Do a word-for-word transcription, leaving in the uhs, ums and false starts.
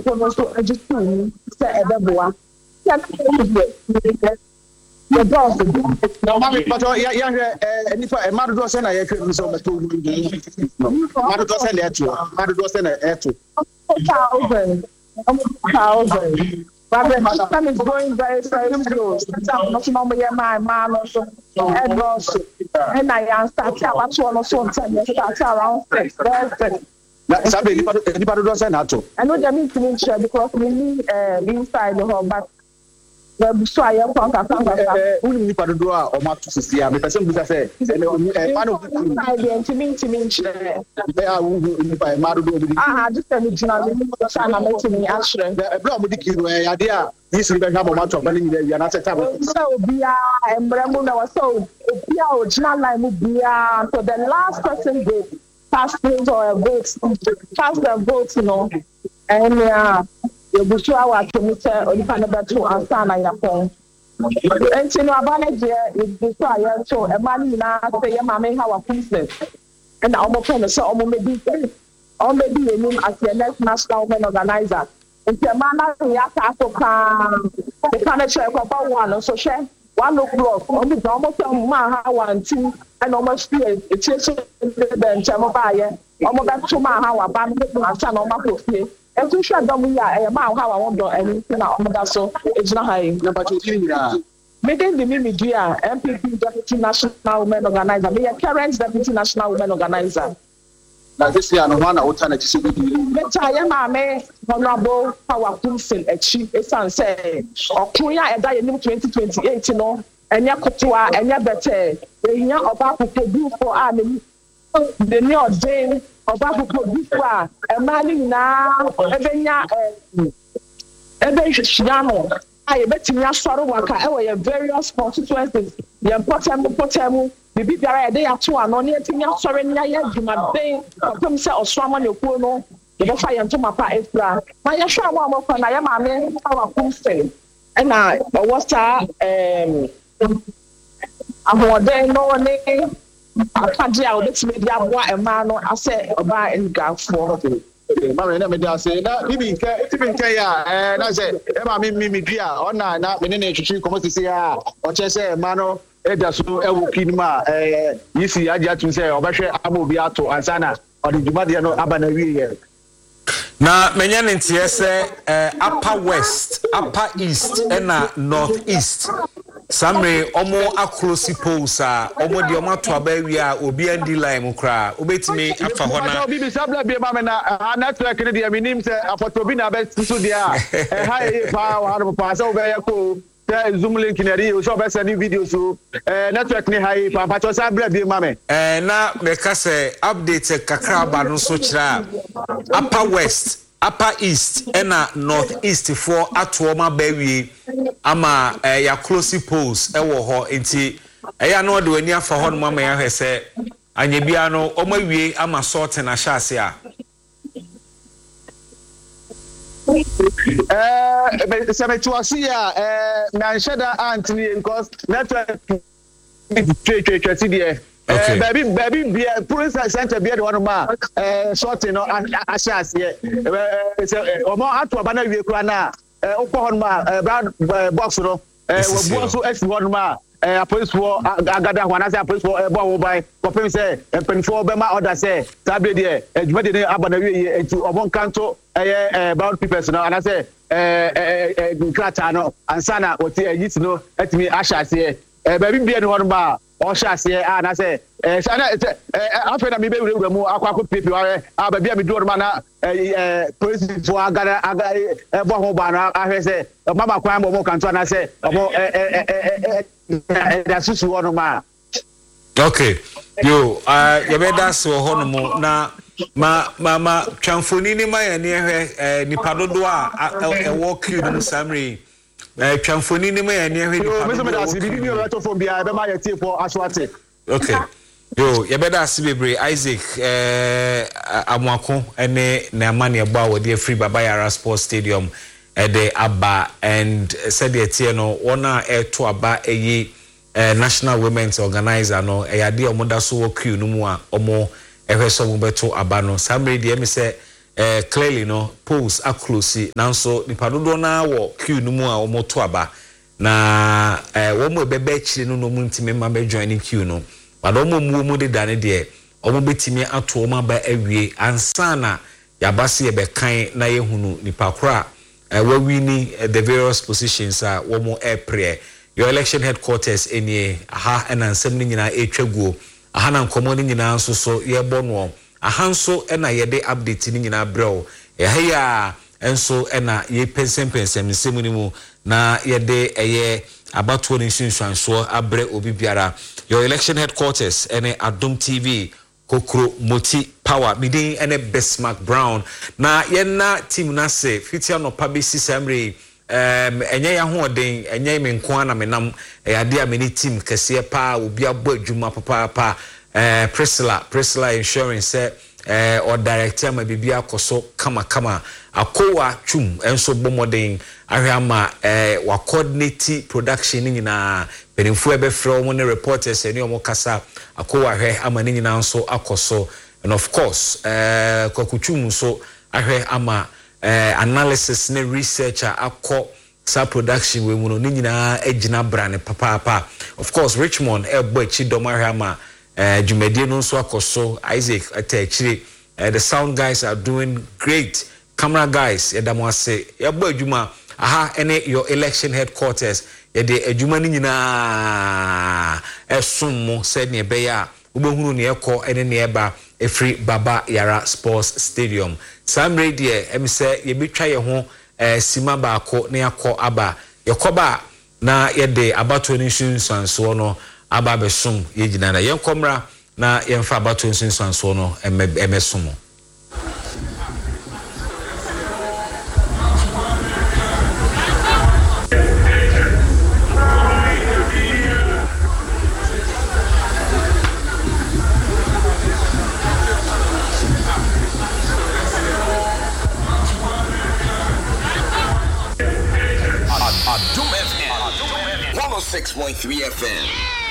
people also educate say ebeboa the boss no mami but ya ya hwe nifa e madu do se na ye hwe so meto madu do se na eto madu do se na eto thousand thousand but the time is going very very slow sometimes no more my man also and also and I start about to no so time start around six na sabe nipa nipa do se na ato I know that means to share because we need uh inside the home but the so I am contact contact we need nipa do a o ma to sisi a me person bi say e man of I dey to me to me share e a wo nipa e ma do do ah just tell me jina me no say na me to me ashre e bra mo dikiro e ade a yi siri be hwa mo ma to ba ni wi na set up so bia embremu na so bia o jina line mu bia so the last person go pass things or votes pass the votes you know and yeah you go show our committee or the panel to answer na ya phone and you know about it is this why you so e man na say ya mama how a princess and almost kind of so almost maybe or maybe you know as the next national women organizer and the man ya ta so kan the kind of check about one so share one o'clock almost almost man how one two and almost feel it is the chamo baye almost back to man how ba no answer no ma ko fie e tun sha dom ya e ma how I want do anything na almost so it's not high number two ni making the Mimi Dia, M P P Deputy National Women Organizer, me a current Deputy National Women Organizer. Now this year, no one alternative to be. But I am a man, honorable power council, a chief, a son say, or Kuya, and I in twenty twenty-eight, you know, and Yakotua, and Yabete, the young about to produce for army, the new day about to produce for a man now, even ya, even Shiano. I bet me a sorrow worker, our various constituencies, the important important, the big day at two and only thing else, sorry, you might be, come say, or someone you pull no, the fire to my part extra. My sure one more for I am a man, our consent. And I was that, um, I'm more than no name. I can't tell this media what a man, I say, about in Gulf for. Mama na me dey say na bibi nke tibi nke ya eh na say e ma me me dua ona na me ne twetwe komo sisi a o che say ma no e da so e wo kin ma eh yisi agi atu say obehwe abobi ato ansana o de djuma de no aba na wiye na menya ne ntie say upper west upper east and north east Samre omo akrosi polls a omo de omo to aba wi a obi andi line kra obetimi afa hona obi bi sabla bi ma me na network ne de minim se apoto bi na be so de a e ha e pa wa no pa se obe ko te zoom link ne ri o so be send video so network ne ha e pa pa to sabla bi ma me eh na me ka se update kakra ba no so kira upper west upper east and north east for atoma bawie ama eh, ya close polls e wo ho enti e ya no de wani afa ho no mama ya hwese anya bia no o mawie ama sort na hyase a eh se me tuasi ya eh na nsheda antini because network twe twe twe tie okay. Uh, baby, baby, be a police center be the one ma uh sorting no ashas here. Uh, so o mo atu abana wie kura na uh okọ hon ma uh box no uh we bo so ex one ma uh police for agada wana say police for bo wo bai ko say pen for be ma order say tabe there adwuma de abana wie enti o mo kanto eh about people no and I say eh eh krata no ansana oti yit no atimi ashas here. Uh baby be the one ma o shase ah na say eh sana eh afena mi be wure mu akwako pepe wa ah ba bia mi do ma na eh police for agara agara eh bo ho ba na ahwe say mama kwan mo kan to na say omo eh eh eh da susu wono ma okay yo ah ye be da so ho no mo na ma ma ma twamfoni ni ma ya ne ehwe eh nipa dodo a e wo kiu no samri eh twamfoni ni ma ya ne ehwe nipa me so me da si bibi o to phone bia be ma ya tie for aswate okay yo ye better asibebre Isaac eh amwako ene na mane ebo a wode free Baba Yara Sports Stadium e de aba and said the tie no wona e to aba eyi National Women's Organizer no e yade omoda so wo queue no mu a omo ehwe so mo beto aba no samre de me say eh clearly no polls are close nanso nipa dodo na wo queue no mu a omo to aba na eh wo mo bebe chire no no mu ntime ma be join queue no but omo mu mu de dane de omo betimi ato omo aba awie ansa na yabase ye be kan na ye hunu nipa kora eh wa wini the various positions a wo mo airpre your election headquarters enie aha ena nsem ni nyina etwaguo aha na nkomo ni nyina nso so ye bono aha nso ena ye de update ni nyina brɛw eh ya enso ena ye pensem pensem nsem ni mu na ye de eye abato ni sunsuanso abre obi biara your election headquarters ene Adom T V Kokro Moti Power midin ene Bismarck Brown na ye na team na se fitia no pa be sisamre um enye ya ho den enye me nko ana menam ade a meni team kese pa obi abo adwuma papa pa eh Priscilla Priscilla Insurance eh or director ma bibia akoso kama kama akowa twum enso bomoden ahwama eh wa coordinate production nyina benimfu ebe frɛ wo ne reporters eni omo kasa akowa hwɛ ama ne nyina nso akoso and of course eh kwakutwum so ahwɛ ama eh analysis ne researcher akọ sa production we mu no nyina agina brane papa papa of course Richmond ebo echi domahama eh jumedie no so akoso Isaac atachire uh, the sound guys are doing great camera guys yedamo ase yebo adwuma aha ene your election headquarters yede adwuma ni nyina esum mo said ne be ya ubehunu ne ekọ ene ne eba efri Baba Yara Sports Stadium sam radio em say ye betwa ye ho eh sima ba akọ ne akọ aba yekoba na yede abato ni sunsanso no aba besum ye gina na yen komra na yen fa abato ni sunsanso no emesom Adom F M one oh six point three F M.